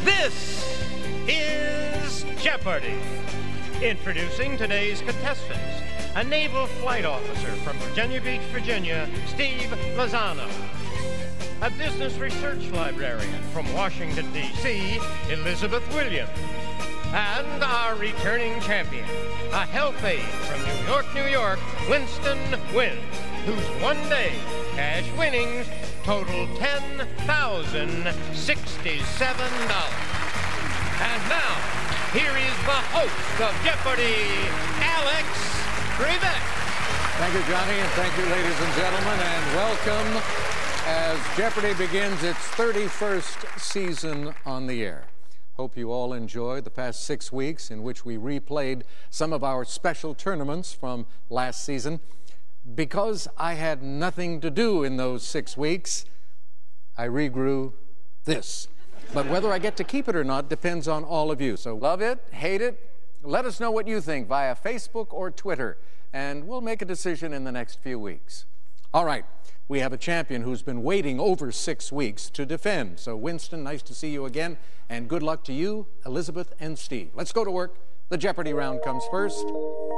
This is Jeopardy! Introducing today's contestants. A naval flight officer from Virginia Beach, Virginia, Steve Lozano. A business research librarian from Washington, D.C., Elizabeth Williams. And our returning champion, a health aide from New York, Winston Wynn, whose one-day cash winnings total $10,067. And now, here is the host of Jeopardy, Alex Trebek. Thank you, Johnny, and thank you, ladies and gentlemen, and welcome as Jeopardy begins its 31st season on the air. Hope you all enjoyed the past 6 weeks in which we replayed some of our special tournaments from last season. Because I had nothing to do in those 6 weeks, I regrew this. But whether I get to keep it or not depends on all of you. So love it, hate it, let us know what you think via Facebook or Twitter, and we'll make a decision in the next few weeks. All right, we have a champion who's been waiting over 6 weeks to defend. So Winston, nice to see you again, and good luck to you, Elizabeth and Steve. Let's go to work. The Jeopardy round comes first.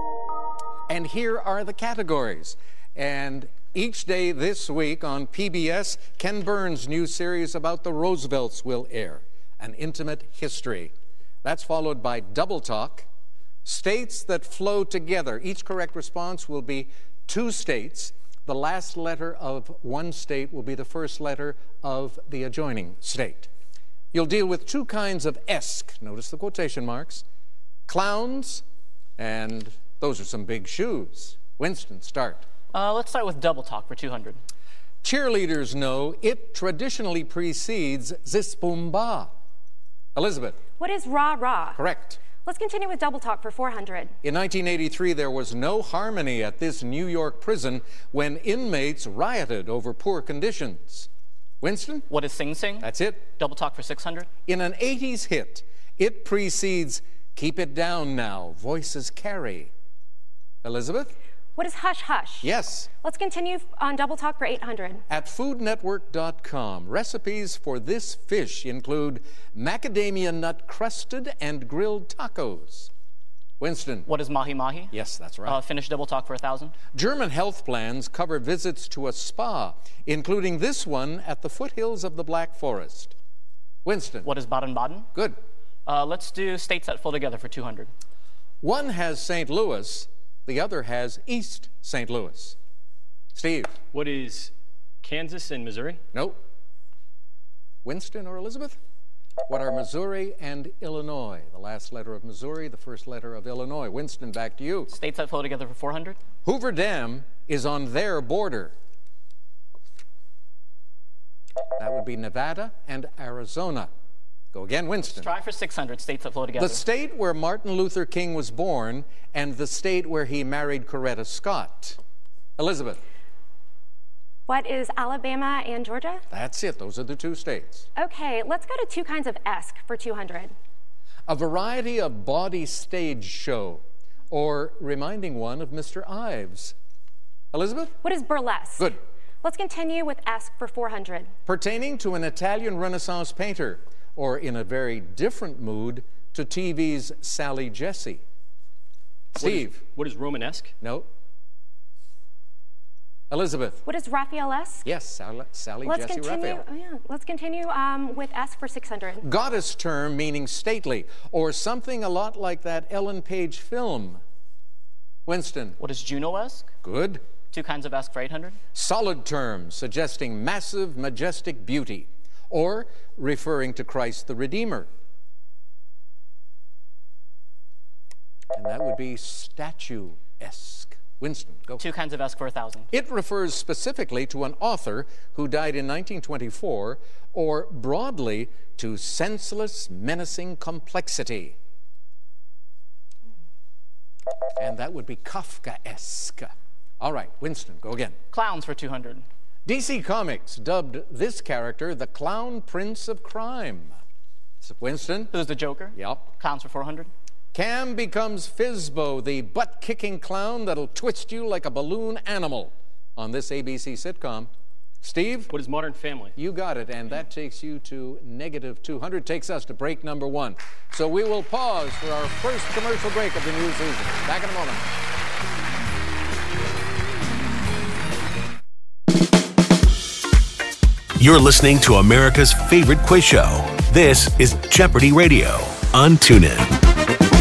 And here are the categories. And each day this week on PBS, Ken Burns' new series about the Roosevelts will air, An Intimate History. That's followed by Double Talk, States That Flow Together. Each correct response will be 2 states. The last letter of one state will be the first letter of the adjoining state. You'll deal with 2 kinds of esque. Notice the quotation marks. Clowns, and those are some big shoes. Winston, start. Let's start with Double Talk for 200. Cheerleaders know it traditionally precedes Zispumba. Elizabeth. What is rah-rah? Correct. Let's continue with Double Talk for 400. In 1983, there was no harmony at this New York prison when inmates rioted over poor conditions. Winston? What is Sing Sing? That's it. Double Talk for 600. In an 80s hit, it precedes Keep It Down Now, Voices Carry. Elizabeth? What is Hush Hush? Yes. Let's continue on Double Talk for 800. At foodnetwork.com, recipes for this fish include macadamia nut crusted and grilled tacos. Winston. What is Mahi Mahi? Yes, that's right. Finish Double Talk for 1,000. German health plans cover visits to a spa, including this one at the foothills of the Black Forest. Winston. What is Baden-Baden? Good. Let's do States That Flow Together for 200. One has St. Louis, the other has East St. Louis. Steve. What is Kansas and Missouri? Nope. Winston or Elizabeth? What are Missouri and Illinois? The last letter of Missouri, the first letter of Illinois. Winston, back to you. States That Flow Together for 400. Hoover Dam is on their border. That would be Nevada and Arizona. Go again, Winston. Let's try for 600. States That Flow Together. The state where Martin Luther King was born and the state where he married Coretta Scott. Elizabeth. What is Alabama and Georgia? That's it. Those are the 2 states. Okay, let's go to 2 kinds of esque for 200. A variety of bawdy stage show, or reminding one of Mr. Ives. Elizabeth? What is burlesque? Good. Let's continue with esque for 400. Pertaining to an Italian Renaissance painter, or in a very different mood, to TV's Sally Jessy. Steve. What is Romanesque? No. Elizabeth. What is Raphael-esque? Yes, Sally Jessy Raphael. Let's continue with esque for 600. Goddess term meaning stately, or something a lot like that Ellen Page film. Winston. What is Juno-esque? Good. 2 kinds of esque for 800. Solid term suggesting massive, majestic beauty, or referring to Christ the Redeemer. And that would be statuesque. Winston, go. 2 kinds of esque for 1,000. It refers specifically to an author who died in 1924, or broadly to senseless, menacing complexity. And that would be Kafkaesque. All right, Winston, go again. Clowns for 200. DC Comics dubbed this character the Clown Prince of Crime. Winston? Who's the Joker? Yep. Clowns for 400. Cam becomes Fizbo, the butt-kicking clown that'll twist you like a balloon animal on this ABC sitcom. Steve? What is Modern Family? You got it, and that takes you to negative 200, takes us to break number 1. So we will pause for our first commercial break of the new season. Back in a moment. You're listening to America's favorite quiz show. This is Jeopardy Radio on TuneIn.